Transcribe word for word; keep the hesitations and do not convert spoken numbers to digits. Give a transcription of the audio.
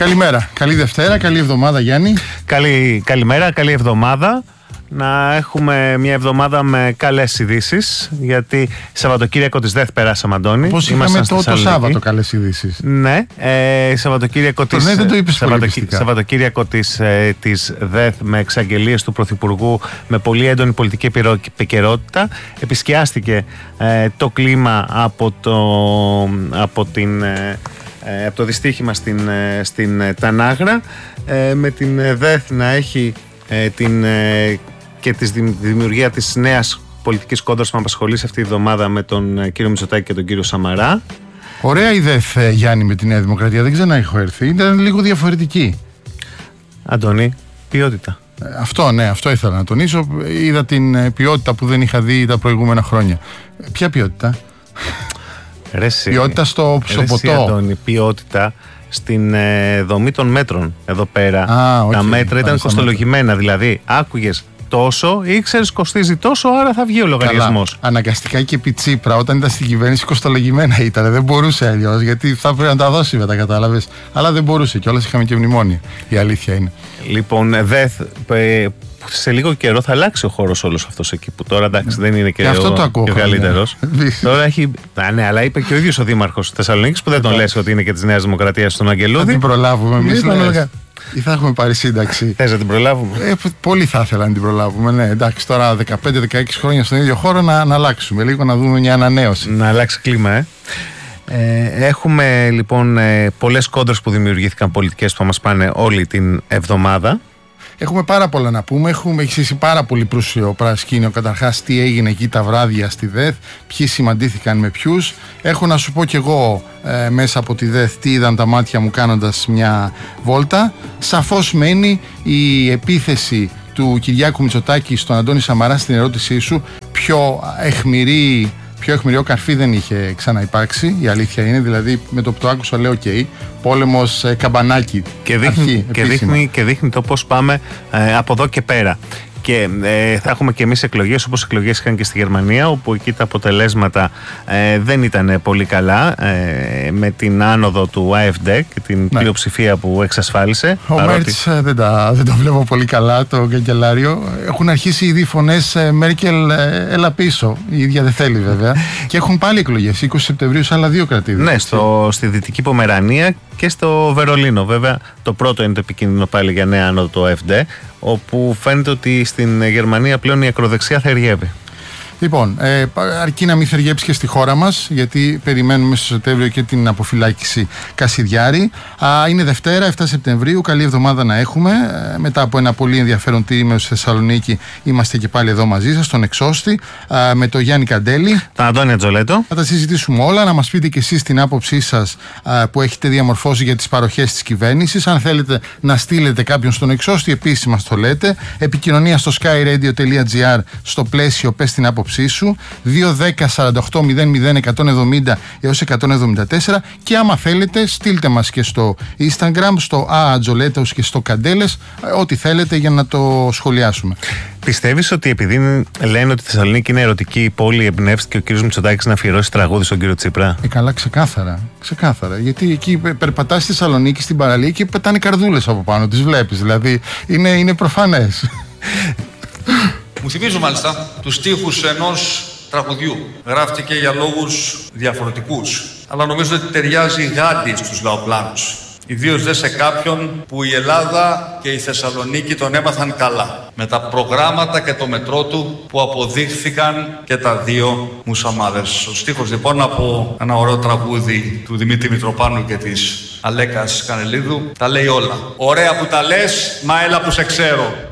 Καλημέρα, καλή Δευτέρα, καλή εβδομάδα Γιάννη. Καλή, καλημέρα, καλή εβδομάδα. Να έχουμε μια εβδομάδα με καλές ειδήσεις, γιατί Σαββατοκύριακο της ΔΕΘ περάσαμε, Αντώνη. Πώς είχαμε το, το Σάββατο καλές ειδήσεις. Ναι, ε, Σαββατοκύριακο της, ναι, δεν το είπες Σαββατοκύ, Σαββατοκύριακο της, ε, της ΔΕΘ με εξαγγελίες του Πρωθυπουργού, με πολύ έντονη πολιτική επικαιρότητα. Επισκιάστηκε ε, το κλίμα από το, από την... Ε, από το δυστύχημα στην, στην Τανάγρα, ε, με την ΔΕΘ να έχει ε, την, ε, και τη δημιουργία της νέας πολιτικής κόντρας που με απασχολήσει αυτή τη εβδομάδα με τον κύριο Μητσοτάκη και τον κύριο Σαμαρά. Ωραία η ΔΕΘ, Γιάννη, με τη Νέα Δημοκρατία, δεν ξέρω να έχω έρθει, ήταν λίγο διαφορετική. Αντώνη, ποιότητα. Ε, αυτό ναι, αυτό ήθελα να τονίσω. Είδα την ποιότητα που δεν είχα δει τα προηγούμενα χρόνια. Ποια ποιότητα? Ρέση, ποιότητα στο, στο ρέση, ποτό. Αντώνη, ποιότητα στην ε, δομή των μέτρων εδώ πέρα. Α, τα okay, μέτρα ήταν κοστολογημένα. Δηλαδή, άκουγες τόσο, ήξερες κοστίζει τόσο, άρα θα βγει ο λογαριασμός. Αναγκαστικά και επί Τσίπρα, όταν ήταν στην κυβέρνηση, κοστολογημένα ήταν. Δεν μπορούσε αλλιώς, γιατί θα πρέπει να τα δώσει, μετά κατάλαβες. Αλλά δεν μπορούσε κιόλας, είχαμε και μνημόνια. Η αλήθεια είναι. Λοιπόν, ΔΕΘ. Ε, σε λίγο καιρό θα αλλάξει ο χώρος όλος αυτός εκεί που τώρα εντάξει δεν είναι και, και αυτό ο, το ακούω, και ο καλύτερος. Ναι. Τώρα έχει. Α, ναι, αλλά είπε και ο ίδιος ο Δήμαρχος Θεσσαλονίκης που δεν τον λες ότι είναι και της Νέας Δημοκρατίας στον Αγγελούδη. Θα την προλάβουμε εμείς. Ή θα έχουμε πάρει σύνταξη. Θες να την προλάβουμε? Ε, πολύ θα ήθελα να την προλάβουμε. Ναι, εντάξει, τώρα δεκαπέντε δεκαέξι χρόνια στον ίδιο χώρο να, να αλλάξουμε λίγο, να δούμε μια ανανέωση. Να αλλάξει κλίμα, ε. Ε, έχουμε λοιπόν ε, πολλές κόντρες που δημιουργήθηκαν πολιτικές που θα μας πάνε όλη την εβδομάδα. Έχουμε πάρα πολλά να πούμε. Έχουμε εξήσει πάρα πολύ πλούσιο παρασκήνιο. Καταρχάς, τι έγινε εκεί τα βράδια στη ΔΕΘ, ποιοι συμμαντήθηκαν με ποιους. Έχω να σου πω κι εγώ ε, μέσα από τη ΔΕΘ τι είδαν τα μάτια μου κάνοντας μια βόλτα. Σαφώς μένει η επίθεση του Κυριάκου Μητσοτάκη στον Αντώνη Σαμαρά στην ερώτησή σου. Πιο αιχμηρή. Πιο αιχμηριό καρφί δεν είχε ξαναυπάρξει, η αλήθεια είναι. Δηλαδή, με το που το άκουσα, λέω: OK, πόλεμος ε, καμπανάκι. Και δείχνει, αρχή, και, δείχνει, και δείχνει το πώς πάμε ε, από εδώ και πέρα. Και ε, θα έχουμε και εμείς εκλογές, όπως εκλογές είχαν και στη Γερμανία, όπου εκεί τα αποτελέσματα ε, δεν ήταν πολύ καλά, ε, με την άνοδο του AfD και την ναι. πλειοψηφία που εξασφάλισε. Ο παρότι... Μέρτς ε, δεν, δεν το βλέπω πολύ καλά, το καγκελάριο. Έχουν αρχίσει ήδη οι φωνές ε, Μέρκελ, ε, έλα πίσω. Η ίδια δεν θέλει βέβαια. Και έχουν πάλι εκλογές, είκοσι Σεπτεμβρίου σε άλλα δύο κρατήδια. Ναι, στο, στη Δυτική Πομερανία και στο Βερολίνο. Βέβαια, το πρώτο είναι το επικίνδυνο πάλι για νέα άνοδο του AfD, όπου φαίνεται ότι στην Γερμανία πλέον η ακροδεξιά θεριεύει. Λοιπόν, ε, αρκεί να μην θεριέψει και στη χώρα μας, γιατί περιμένουμε στο Σεπτέμβριο και την αποφυλάκηση Κασιδιάρη. Α, είναι Δευτέρα, επτά Σεπτεμβρίου, καλή εβδομάδα να έχουμε. Ε, μετά από ένα πολύ ενδιαφέρον τίμιο στη Θεσσαλονίκη, είμαστε και πάλι εδώ μαζί σας, στον Εξώστη, α, με τον Γιάννη Καντέλη. Τον Αντώνη Ατζολέτο. Θα τα συζητήσουμε όλα, να μας πείτε και εσείς την άποψή σας α, που έχετε διαμορφώσει για τις παροχές της κυβέρνησης. Αν θέλετε να στείλετε κάποιον στον Εξώστη, επίσης μας το λέτε. Επικοινωνία στο skyradio.gr στο πλαίσιο πες την άποψή σου, δύο δέκα σαράντα οκτώ μηδέν μηδέν εκατόν εβδομήντα έως εκατόν εβδομήντα τέσσερα, και άμα θέλετε στείλτε μας και στο Instagram, στο ΑΑτζολέτος και στο Καντέλες, ό,τι θέλετε για να το σχολιάσουμε. Πιστεύεις ότι επειδή λένε ότι η Θεσσαλονίκη είναι ερωτική πόλη, εμπνεύστηκε ο κύριος Μητσοτάκης να αφιερώσει τραγούδι στον κύριο Τσίπρα? Ε, καλά, ξεκάθαρα. Ξεκάθαρα. Γιατί εκεί περπατάς στη Θεσσαλονίκη, στην παραλία, και πετάνε καρδούλες από πάνω, τις βλέπεις. Δηλαδή είναι, είναι προφανές. Μου θυμίζω μάλιστα τους στίχους ενός τραγουδιού. Γράφτηκε για λόγους διαφορετικούς, αλλά νομίζω ότι ταιριάζει γάντι στους λαοπλάνους. Ιδίως δε σε κάποιον που η Ελλάδα και η Θεσσαλονίκη τον έμαθαν καλά. Με τα προγράμματα και το μετρό του που αποδείχθηκαν και τα δύο μουσαμάδες. Ο στίχος λοιπόν από ένα ωραίο τραγούδι του Δημήτρη Μητροπάνου και της Αλέκας Κανελίδου τα λέει όλα. Ωραία που τα λες, μα έλα που σε ξέρω.